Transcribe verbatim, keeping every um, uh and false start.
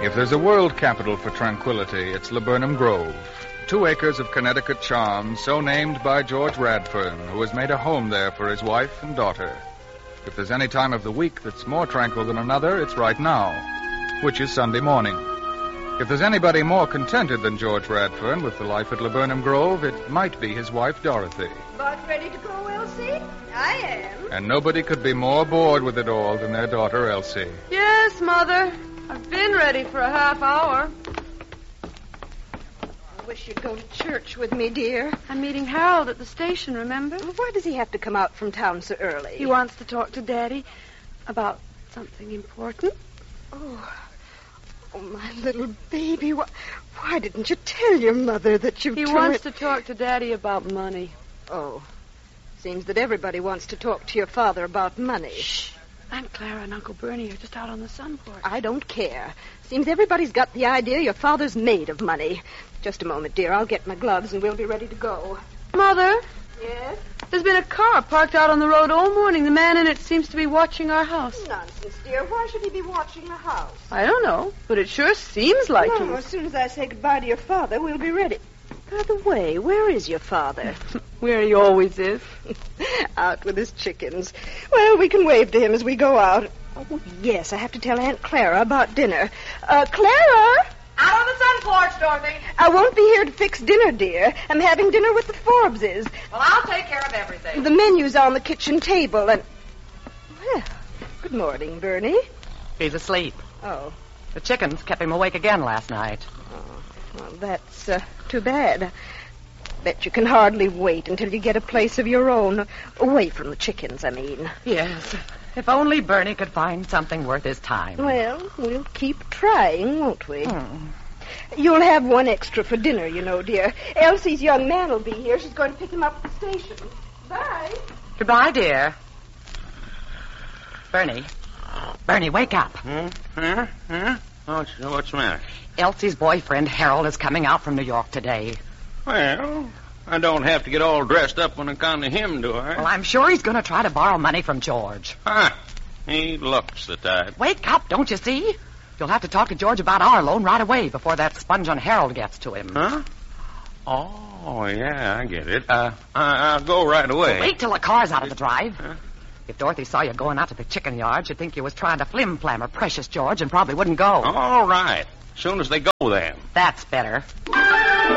If there's a world capital for tranquility, it's Laburnum Grove. Two acres of Connecticut charm, so named by George Radfern, who has made a home there for his wife and daughter. If there's any time of the week that's more tranquil than another, it's right now, which is Sunday morning. If there's anybody more contented than George Radfern with the life at Laburnum Grove, it might be his wife, Dorothy. About ready to go, Elsie? I am. And nobody could be more bored with it all than their daughter, Elsie. Yes, Mother. I've been ready for a half hour. I wish you'd go to church with me, dear. I'm meeting Harold at the station, remember? Why does he have to come out from town so early? He wants to talk to Daddy about something important. Oh, oh my little baby. Why, why didn't you tell your mother that you... He wants to talk to Daddy about money. Oh. Seems that everybody wants to talk to your father about money. Shh. Aunt Clara and Uncle Bernie are just out on the sun porch. I don't care. Seems everybody's got the idea your father's made of money. Just a moment, dear. I'll get my gloves and we'll be ready to go. Mother? Yes? There's been a car parked out on the road all morning. The man in it seems to be watching our house. Nonsense, dear. Why should he be watching the house? I don't know, but it sure seems like no, he... as soon as I say goodbye to your father, we'll be ready. By the way, where is your father? Where he always is. Out with his chickens. Well, we can wave to him as we go out. Oh, yes, I have to tell Aunt Clara about dinner. Uh, Clara! Out on the sun porch, Dorothy. I won't be here to fix dinner, dear. I'm having dinner with the Forbeses. Well, I'll take care of everything. The menu's on the kitchen table, and... Well, good morning, Bernie. He's asleep. Oh. The chickens kept him awake again last night. Oh, well, that's uh, too bad. Bet you can hardly wait until you get a place of your own. Away from the chickens, I mean. Yes. If only Bernie could find something worth his time. Well, we'll keep trying, won't we? Hmm. You'll have one extra for dinner, you know, dear. Elsie's young man will be here. She's going to pick him up at the station. Bye. Goodbye, dear. Bernie. Bernie, wake up. Hmm? Huh? Huh? What's, what's the matter? Elsie's boyfriend, Harold, is coming out from New York today. Well, I don't have to get all dressed up when it comes to him, do I? Well, I'm sure he's going to try to borrow money from George. Huh. He looks the type. Wake up, don't you see? You'll have to talk to George about our loan right away before that sponge on Harold gets to him. Huh? Oh, yeah, I get it. Uh, I, I'll go right away. Well, wait till the car's out of the drive. Huh? If Dorothy saw you going out to the chicken yard, she'd think you was trying to flim-flam her precious George and probably wouldn't go. All right. As soon as they go, then. That's better.